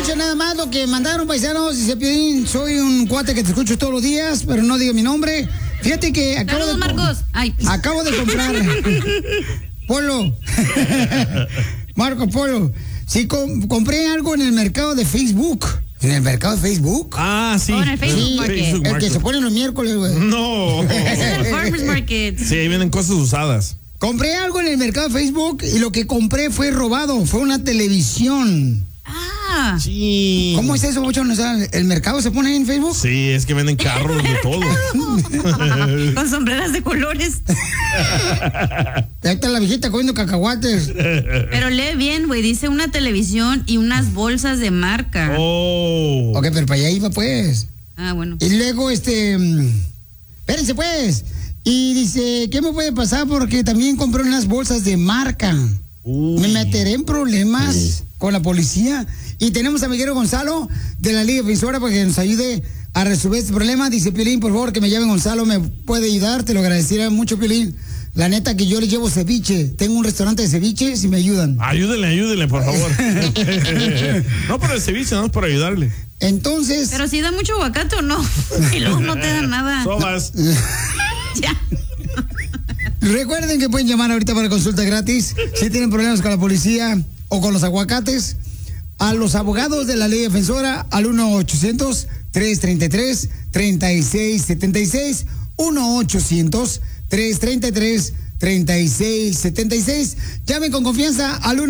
escucha nada más lo que mandaron, paisanos. Dice Piolín, soy un cuate que te escucho todos los días, pero no digo mi nombre. Fíjate que acabo de comprar Polo. Marco Polo. Sí, compré algo en el mercado de Facebook. ¿En el mercado de Facebook? Ah, sí. En el Facebook Market. El que se pone los miércoles, güey. No. El Farmers Market. Sí, ahí vienen cosas usadas. Compré algo en el mercado de Facebook y lo que compré fue robado. Fue una televisión. Ah. Sí. ¿Cómo es eso, Bochón? O sea, ¿el mercado se pone ahí en Facebook? Sí, es que venden carros de todo. Con sombreras de colores. Ahí está la viejita comiendo cacahuates. Pero lee bien, güey. Dice una televisión y unas bolsas de marca. Oh. Ok, pero para allá iba, pues. Ah, bueno. Y luego, espérense, pues. Y dice, ¿qué me puede pasar? Porque también compré unas bolsas de marca. Uy. Me meteré en problemas con la policía. Y tenemos a Miguel Gonzalo de la Liga Defensora para que nos ayude a resolver este problema. Dice Piolín, por favor, que me llame Gonzalo, me puede ayudar, te lo agradecería mucho, Piolín. La neta que yo le llevo ceviche. Tengo un restaurante de ceviche, si me ayudan. Ayúdenle, por favor. No por el ceviche, no es por ayudarle. Entonces... Pero si da mucho aguacate o no. Y luego no te da nada. Sobas. Ya. Recuerden que pueden llamar ahorita para consulta gratis si tienen problemas con la policía o con los aguacates. A los abogados de la Ley Defensora al 1-800-333-3676. 1-800-333-3676. Llamen con confianza al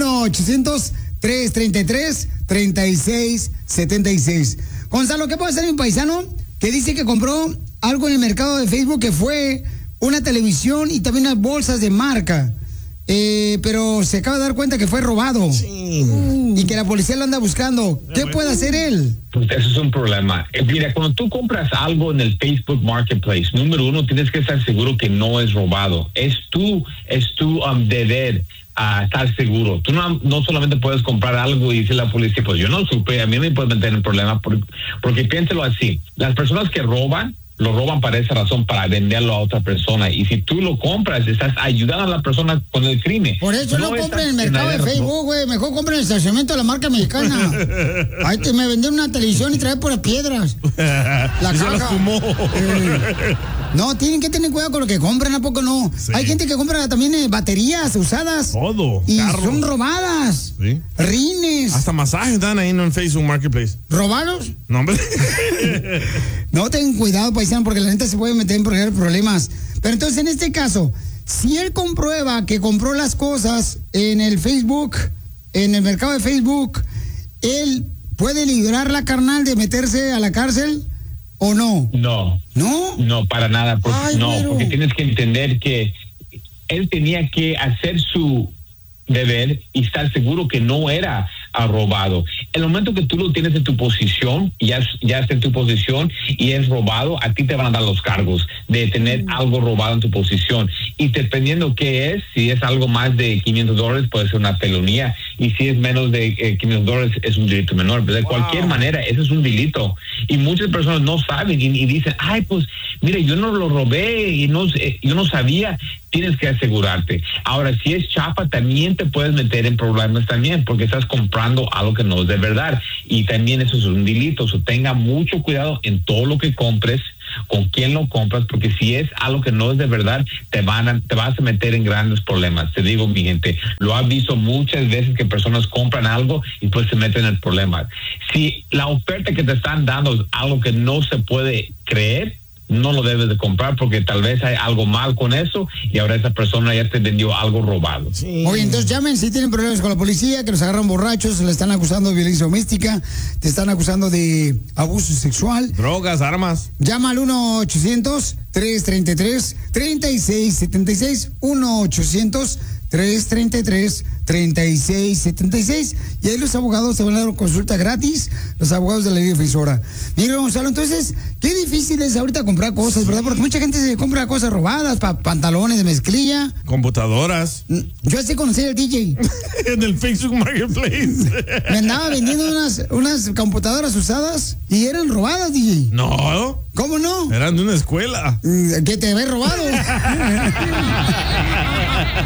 1-800-333-3676. Gonzalo, ¿qué puede hacer un paisano que dice que compró algo en el mercado de Facebook que fue una televisión y también unas bolsas de marca? Pero se acaba de dar cuenta que fue robado. Sí. Y que la policía lo anda buscando. ¿Qué puede hacer él? Pues eso es un problema. Mira, cuando tú compras algo en el Facebook Marketplace, número uno, tienes que estar seguro que no es robado. Es tu deber a estar seguro. Tú no solamente puedes comprar algo y decirle a la policía, pues yo no supe, a mí me puede meter en problema, porque piénsalo así. Las personas que roban, lo roban para esa razón, para venderlo a otra persona. Y si tú lo compras, estás ayudando a la persona con el crimen. Por eso no compren en el mercado de Facebook, güey. Mejor compren en el estacionamiento de la marca mexicana. Ahí te me vendieron una televisión y trae por las piedras. La caja. No, tienen que tener cuidado con lo que compran, ¿a poco no? Sí. Hay gente que compra también baterías usadas. Todo. Y carros. Son robadas. Sí. Rines. Hasta masajes dan ahí en el Facebook Marketplace. ¿Robados? No, hombre. No, ten cuidado, paisano, porque la neta se puede meter en problemas. Pero entonces, en este caso, si él comprueba que compró las cosas en el Facebook, en el mercado de Facebook, ¿él puede librar la carnal de meterse a la cárcel o no? No. ¿No? No, para nada. Porque tienes que entender que él tenía que hacer su deber y estar seguro que no era robado. El momento que tú lo tienes en tu posición, ya está en tu posición y es robado, a ti te van a dar los cargos de tener algo robado en tu posición. Y dependiendo qué es, si es algo más de $500, puede ser una felonía. Y si es menos de $500, es un delito menor. Pero de cualquier manera, eso es un delito. Y muchas personas no saben y dicen, ay, pues, mire, yo no lo robé y yo no sabía. Tienes que asegurarte. Ahora, si es chapa, también te puedes meter en problemas también, porque estás comprando algo que no es de verdad. Y también eso es un delito. O sea, tenga mucho cuidado en todo lo que compres, con quién lo compras, porque si es algo que no es de verdad, te vas a meter en grandes problemas. Te digo, mi gente, lo he visto muchas veces que personas compran algo y pues se meten en problemas. Si la oferta que te están dando es algo que no se puede creer, no lo debes de comprar porque tal vez hay algo mal con eso y ahora esa persona ya te vendió algo robado. Sí. Oye, entonces llamen si tienen problemas con la policía, que los agarran borrachos, le están acusando de violencia doméstica, te están acusando de abuso sexual. Drogas, armas. Llama al 1-800-333-3676, 1-800-333-3676 y ahí los abogados te van a dar consulta gratis, los abogados de la Liga Defensora. Miguel Gonzalo, entonces, qué difícil es ahorita comprar cosas, ¿verdad? Porque mucha gente se compra cosas robadas, pantalones de mezclilla. Computadoras. Yo así conocí al DJ. En el Facebook Marketplace. Me andaba vendiendo unas computadoras usadas y eran robadas, DJ. No. ¿Cómo no? Eran de una escuela. Que te había robado.